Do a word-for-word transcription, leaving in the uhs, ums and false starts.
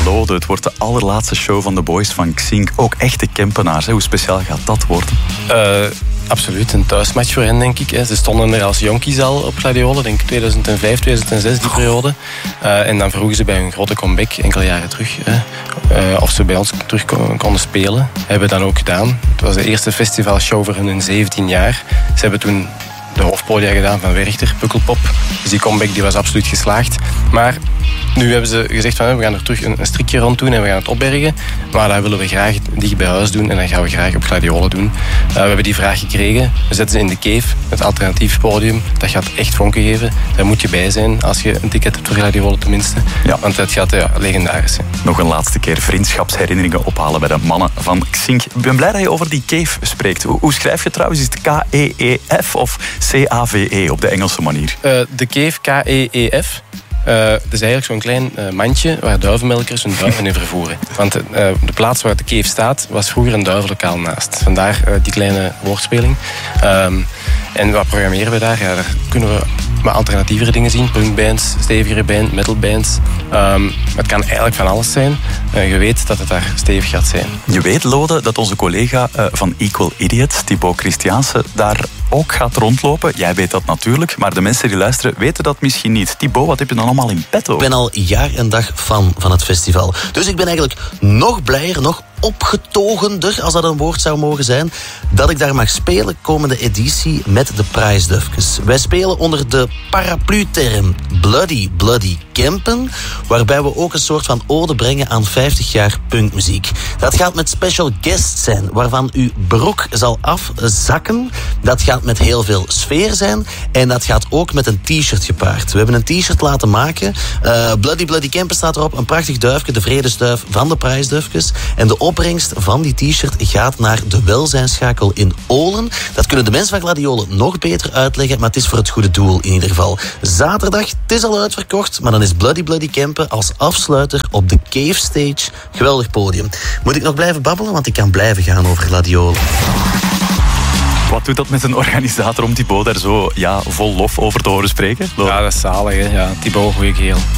Lode, het wordt de allerlaatste show van de boys van Xink. Ook echte Kempenaars. Hè? Hoe speciaal gaat dat worden? Uh, absoluut, een thuismatch voor hen, denk ik. Hè. Ze stonden er als jonkies al op Gladiolen, denk ik tweeduizend vijf, tweeduizend zes, die periode. Uh, en dan vroegen ze bij hun grote comeback, enkele jaren terug, hè, uh, of ze bij ons terug kon, konden spelen. Hebben we dan ook gedaan. Het was de eerste festivalshow voor hun in zeventien jaar. Ze hebben toen de hoofdpodia gedaan van Werchter, Pukkelpop. Dus die comeback die was absoluut geslaagd. Maar nu hebben ze gezegd van we gaan er terug een, een strikje rond doen en we gaan het opbergen. Maar dat willen we graag dicht bij huis doen en dat gaan we graag op Gladiolen doen. Uh, we hebben die vraag gekregen. We zetten ze in de Cave, het alternatief podium. Dat gaat echt vonken geven. Daar moet je bij zijn als je een ticket hebt voor Gladiolen tenminste. Ja. Want het gaat ja, legendarisch zijn. Nog een laatste keer vriendschapsherinneringen ophalen bij de mannen van Xink. Ik ben blij dat je over die Cave spreekt. Hoe, hoe schrijf je het trouwens? Is het K E E F of C A V E op de Engelse manier? Uh, de Cave, K E E F. Uh, het is eigenlijk zo'n klein uh, mandje waar duivenmelkers hun duiven in vervoeren. Want uh, de plaats waar de Cave staat was vroeger een duivenlokaal naast. Vandaar uh, die kleine woordspeling. Um, en wat programmeren we daar? Ja, daar kunnen we maar alternatievere dingen zien. Punkbands, stevigere band, metalbands. Um, maar het kan eigenlijk van alles zijn. Uh, je weet dat het daar stevig gaat zijn. Je weet, Lode, dat onze collega uh, van Equal Idiots, Thibaut Christiaanse, daar ook gaat rondlopen. Jij weet dat natuurlijk, maar de mensen die luisteren weten dat misschien niet. Thibaut, wat heb je dan allemaal in petto? Ik ben al jaar en dag fan van het festival. Dus ik ben eigenlijk nog blijer, nog opgetogender, als dat een woord zou mogen zijn, dat ik daar mag spelen komende editie met de Prijsdufkes. Wij spelen onder de paraplu-term Bloody Bloody Kempen, waarbij we ook een soort van ode brengen aan vijftig jaar punkmuziek. Dat gaat met special guests zijn, waarvan uw broek zal afzakken. Dat gaat met heel veel sfeer zijn en dat gaat ook met een t-shirt gepaard. We hebben een t-shirt laten maken. Uh, Bloody Bloody Kempen staat erop, een prachtig duifje, de vredesduif van de Prijsdufkes. En de opbrengst van die t-shirt gaat naar de welzijnsschakel in Olen. Dat kunnen de mensen van Gladiolen nog beter uitleggen, maar het is voor het goede doel in ieder geval. Zaterdag, het is al uitverkocht, maar dan is Bloody Bloody Kempen als afsluiter op de Cave Stage. Geweldig podium. Moet ik nog blijven babbelen, want ik kan blijven gaan over Gladiolen. Wat doet dat met een organisator om Thibaut daar zo ja, vol lof over te horen spreken? Ja, dat is zalig, hè. Ja, Thibaut, goeie kerel.